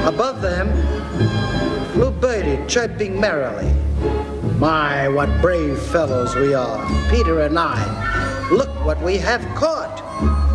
Above them, flew Birdie chirping merrily. My, what brave fellows we are, Peter and I. Look what we have caught.